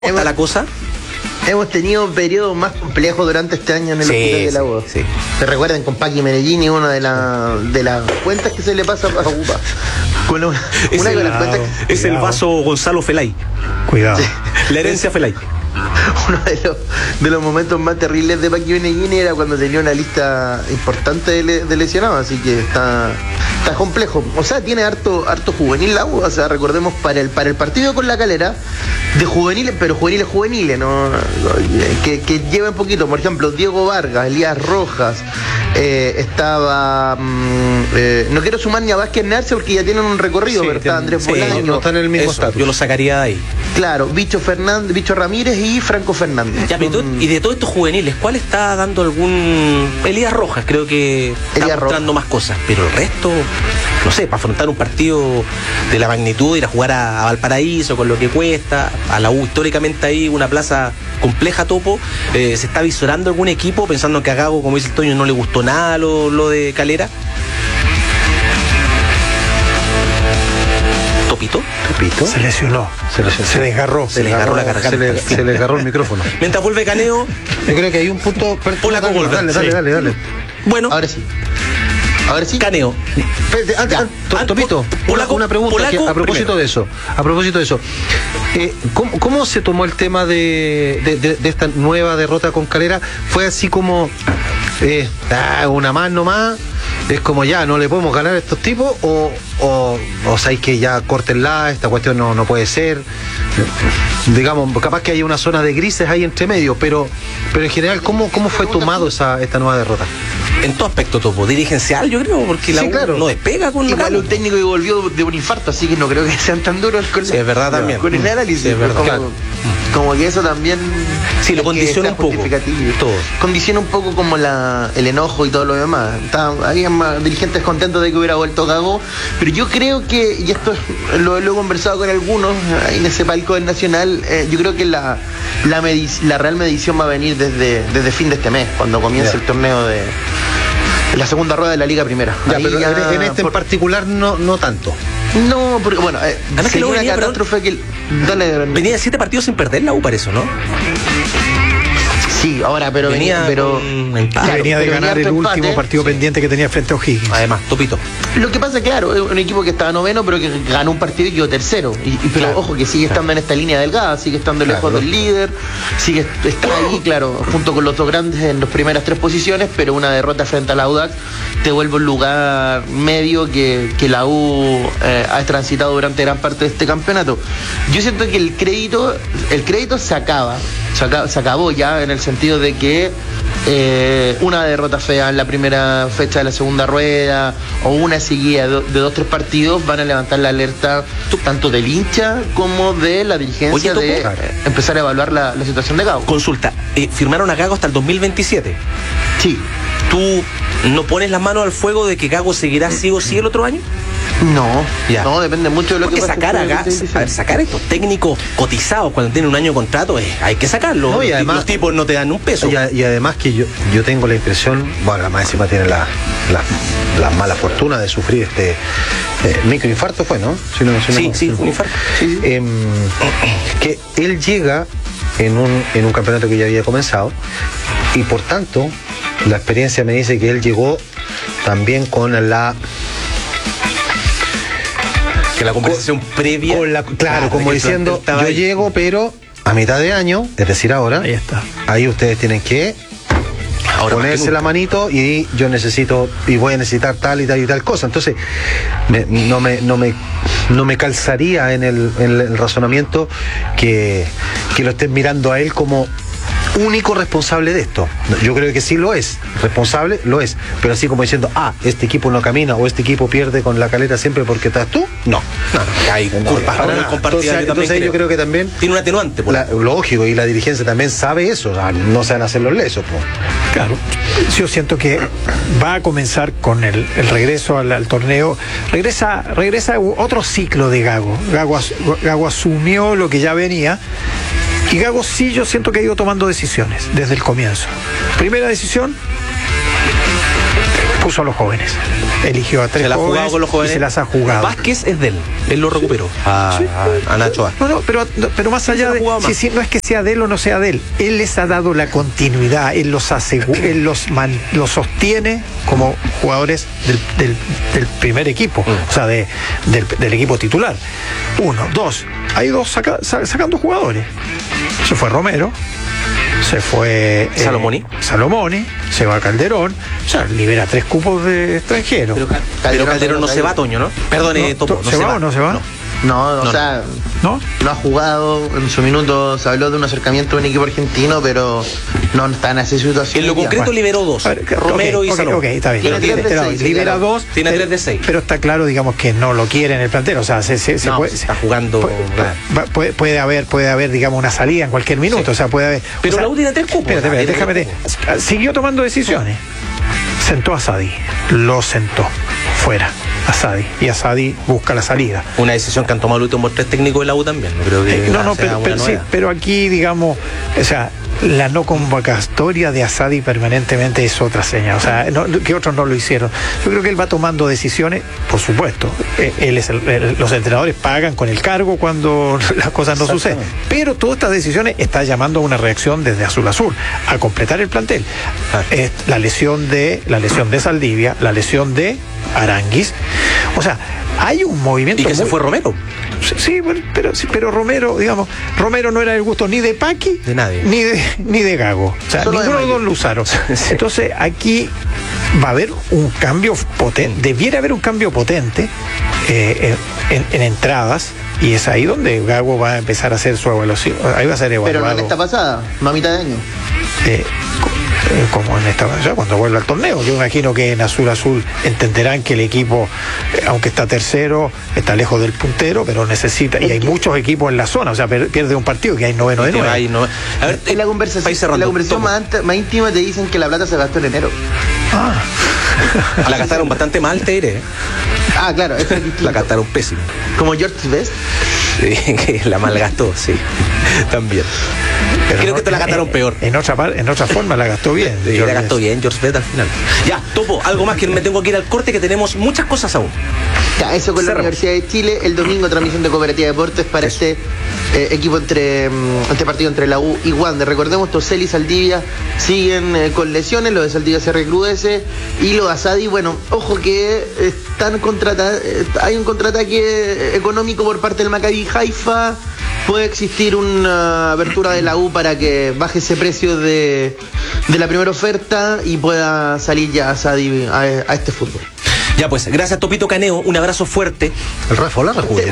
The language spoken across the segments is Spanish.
está la cosa? Hemos tenido periodos más complejos durante este año en el hospital de la voz. Sí. ¿Se recuerdan con Paqui Medellín y una de las cuentas que se le pasa a Upa? Con una de las cuentas que... Es el vaso Gonzalo Felay. Cuidado. Sí. La herencia Felay. Uno de los momentos más terribles de Paqui Medellín era cuando tenía una lista importante de lesionados, así que está complejo. O sea, tiene harto juvenil la U. O sea, recordemos para el partido con La Calera, de juveniles, pero juveniles, ¿no? Que llevan poquito. Por ejemplo, Diego Vargas, Elías Rojas, estaba... no quiero sumar ni a Vázquez Narce porque ya tienen un recorrido, pero está Andrés Bolaño. No están en el mismo estatus. Yo lo sacaría de ahí. Claro, Bicho Ramírez y Franco Fernández. Ya, y de todos estos juveniles, ¿cuál está dando algún...? Elías Rojas creo que está mostrando más cosas, pero el resto, no sé, para afrontar un partido de la magnitud, ir a jugar a Valparaíso con lo que cuesta, a la U históricamente ahí, una plaza compleja, Topo, se está visorando algún equipo pensando que a Gago, como dice el Toño, no le gustó nada lo de Calera. ¿Topito? Se lesionó. Se desgarró. Se le desgarró la garganta. Se le desgarró el micrófono. Mientras vuelve Caneo. Yo creo que hay un punto. Dale. Bueno. Ahora sí. Caneo. Topito, una pregunta a propósito de eso. ¿Cómo se tomó el tema de esta nueva derrota con Calera? ¿Fue así como una más nomás? ¿Es como ya no le podemos ganar a estos tipos? ¿O sabéis que ya córtenla, esta cuestión no puede ser? Digamos, capaz que hay una zona de grises ahí entre medio, pero en general, ¿cómo fue tomado esta nueva derrota? En todo aspecto, Topo, dirigencial, yo creo, porque la U no despega con igual un técnico que volvió de un infarto, así que no creo que sean tan duros con es verdad también. Con el análisis. Es verdad. Como que eso también lo condiciona un poco. Todo. Condiciona un poco como el enojo y todo lo demás. Había más dirigentes contentos de que hubiera vuelto Gago, pero yo creo que, y esto lo he conversado con algunos ahí en ese palco del Nacional, yo creo que la real medición va a venir desde fin de este mes, cuando comience el torneo de la segunda rueda de la Liga Primera. Pero en este en particular no tanto. No, porque bueno, además que luego venía, venía de 7 partidos sin perder la U para eso, ¿no? Sí, ahora, pero venía de ganar el último partido pendiente que tenía frente a O'Higgins. Además, Topito. Lo que pasa, claro, es un equipo que estaba noveno, pero que ganó un partido y quedó tercero. Pero ojo, que sigue estando en esta línea delgada, sigue estando lejos del líder, está ahí, claro, junto con los dos grandes en las primeras 3 posiciones, pero una derrota frente a la Audax te vuelve un lugar medio que la U ha transitado durante gran parte de este campeonato. Yo siento que el crédito se acabó ya, en el sentido de que una derrota fea en la primera fecha de la segunda rueda o una seguida de 2-3 partidos van a levantar la alerta tanto del hincha como de la dirigencia. Oye, de empezar a evaluar la situación de Gago. Consulta, firmaron a Gago hasta el 2027. Sí. ¿Tú no pones las manos al fuego de que Gago seguirá sí o sí el otro año? No, depende mucho de lo que pase. Sacar estos técnicos cotizados cuando tienen un año de contrato, hay que sacarlo. No, y además, los tipos no te dan un peso. Y además que yo tengo la impresión, bueno, la más encima tiene la mala fortuna de sufrir este microinfarto, fue, ¿no? Sí, un infarto. Que él llega en un campeonato que ya había comenzado y por tanto la experiencia me dice que él llegó también con la conversación previa. Claro, como diciendo, yo llego, pero a mitad de año, es decir, ahora, ahí está. Ahí ustedes tienen que ponerse la manito y yo necesito, y voy a necesitar tal y tal cosa. Entonces, no me calzaría en el razonamiento que lo estén mirando a él como único responsable de esto. Yo creo que sí lo es, responsable lo es, pero así como diciendo, este equipo no camina o este equipo pierde con la Calera siempre porque estás tú, no hay culpas compartidas. Entonces yo creo que también tiene un atenuante lógico, y la dirigencia también sabe eso, o sea, no se van a hacer los lesos, pues. Claro, yo siento que va a comenzar con el regreso al torneo, regresa otro ciclo de Gago. Gago asumió lo que ya venía. Y Gago sí, yo siento que ha ido tomando decisiones desde el comienzo. Primera decisión, puso a los jóvenes. eligió a 3 jóvenes, jugado con los jóvenes y se las ha jugado. Vázquez es de él lo recuperó a Nacho Vázquez. No, pero más allá de si no es que sea de él o no sea de él les ha dado la continuidad, él los sostiene como jugadores del primer equipo, o sea, del equipo titular. 1, 2, hay dos sacando jugadores. Se fue Romero, se fue Salomoni, se va Calderón, o sea, libera 3 cupos de extranjeros. Pero Calderón no se va, Toño, ¿no? Perdone, Topo, ¿se va o no se va? No, no ha jugado. En su minuto se habló de un acercamiento de un equipo argentino, pero no está en esa situación. En lo concreto liberó 2, Romero y Salomón. Ok, está bien. Libera 2, tiene 3 de 6. Pero está claro, digamos, que no lo quiere en el plantel. O sea, se está jugando. Puede haber, digamos, una salida en cualquier minuto. Sí. O sea, puede haber. Pero la U tiene 3 cupos. Espérate, déjame. Siguió tomando decisiones. Sentó a Sadi, lo sentó fuera a Sadi, y a Sadi busca la salida. Una decisión que han tomado los últimos 3 técnicos de la U también. No creo que pero aquí, digamos, o sea, la no convocatoria de Asadi permanentemente es otra señal, o sea, que otros no lo hicieron. Yo creo que él va tomando decisiones, por supuesto. Los entrenadores pagan con el cargo cuando las cosas no suceden, pero todas estas decisiones están llamando a una reacción desde Azul Azul a completar el plantel. La lesión de Saldivia, la lesión de Aranguis, o sea, hay un movimiento. Y que se fue Romero. Sí, pero Romero, digamos, Romero no era el gusto ni de Paqui, de nadie, ni de Gago. O sea, ninguno de los dos lo usaron. Entonces, aquí va a haber un cambio potente, debiera haber un cambio potente en entradas, y es ahí donde Gago va a empezar a hacer su evaluación. Ahí va a ser evaluado. Pero no en esta pasada, no a mitad de año. Como en esta, ya cuando vuelva al torneo. Yo imagino que en Azul Azul entenderán que el equipo, aunque está tercero, está lejos del puntero, pero necesita, y hay muchos equipos en la zona, o sea, pierde un partido que hay 9 de 9. A ver, en la conversación más íntima te dicen que la plata se gastó en enero. La gastaron bastante mal, te diré. Claro, la gastaron pésimo. Como George Best. Sí, que la malgastó, sí, también. Pero creo que te la gastaron peor. En otra forma la gastó bien. Sí, la gastó bien George Best al final. Ya, Topo, algo más que me tengo que ir al corte, que tenemos muchas cosas aún. Ya, eso con la Universidad de Chile. El domingo transmisión de Cooperativa Deportes para este equipo este partido entre la U y Wander. Recordemos, Torcel y Saldivia siguen con lesiones. Lo de Saldivia se recrudece, y lo de Asadi, bueno, ojo que hay un contraataque económico por parte del Maccabi Haifa. Puede existir una apertura de la U para que baje ese precio de la primera oferta y pueda salir ya Asadi a este fútbol. Ya pues, gracias Topito Caneo, un abrazo fuerte. El Rafa Larra jugó.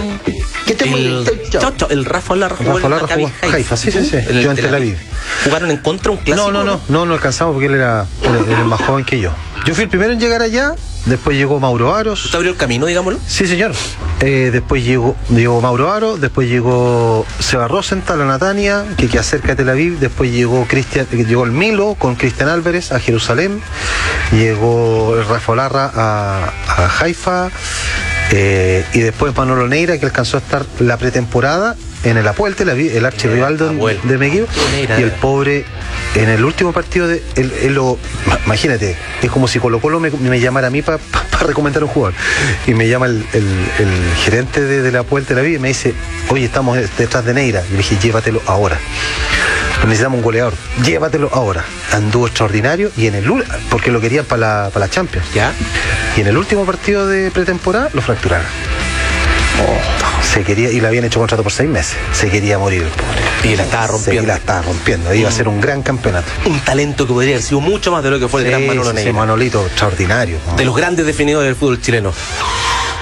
El Rafa Larra jugó en Haifa, sí. Yo en Tel Aviv. ¿Jugaron en contra un clásico? No alcanzamos porque él era más joven que yo. Yo fui el primero en llegar allá. Después llegó Mauro Aros. ¿Usted abrió el camino, digámoslo? Sí, señor. Después llegó Mauro Aros, después llegó Seba Rosenthal a Natania, que queda cerca de Tel Aviv. Después llegó el Milo con Cristian Álvarez a Jerusalén. Llegó el Rafa Larra a Haifa. Y después Manolo Neira, que alcanzó a estar la pretemporada en el Apuelte, el archirrival de Mequillo. Y el pobre, en el último partido imagínate, es como si Colo Colo me llamara a mí para recomendar un jugador, y me llama el gerente de la Apulte de la vida y me dice: oye, estamos detrás de Neira. Y le dije: llévatelo ahora, necesitamos un goleador, llévatelo ahora. Anduvo extraordinario, y porque lo querían para la Champions. ¿Ya? Y en el último partido de pretemporada lo fracturaron. Se quería, y le habían hecho contrato por 6 meses. Se quería morir el pobre. Y la estaba rompiendo. Iba a ser un gran campeonato. Un talento que podría haber sido mucho más de lo que fue el gran Manolo Neira. Manolito, extraordinario. De los grandes definidos del fútbol chileno.